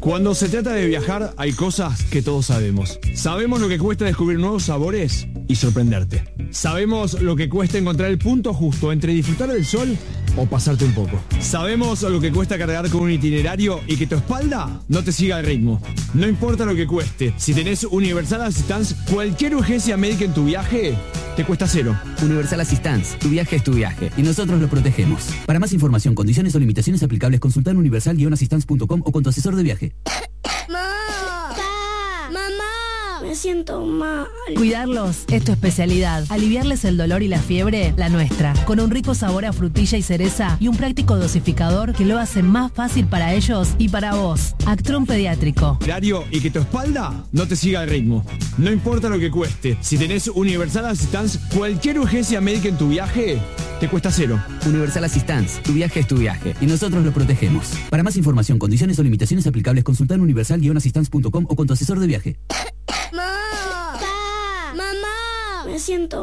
Cuando se trata de viajar, hay cosas que todos sabemos. Sabemos lo que cuesta descubrir nuevos sabores y sorprenderte. Sabemos lo que cuesta encontrar el punto justo entre disfrutar del sol o pasarte un poco. Sabemos lo que cuesta cargar con un itinerario y que tu espalda no te siga el ritmo. No importa lo que cueste, si tenés Universal Assistance, cualquier urgencia médica en tu viaje te cuesta cero. Universal Assistance, tu viaje es tu viaje y nosotros lo protegemos. Para más información, condiciones o limitaciones aplicables, consulta en universal-assistance.com o con tu asesor de viaje. Me siento mal. Cuidarlos es tu especialidad. Aliviarles el dolor y la fiebre, la nuestra. Con un rico sabor a frutilla y cereza y un práctico dosificador que lo hace más fácil para ellos y para vos. Actron Pediátrico. Y que tu espalda no te siga el ritmo. No importa lo que cueste, si tenés Universal Assistance, cualquier urgencia médica en tu viaje te cuesta cero. Universal Assistance, tu viaje es tu viaje y nosotros lo protegemos. Para más información, condiciones o limitaciones aplicables, consulta en universal-assistance.com o con tu asesor de viaje. Mamá, me siento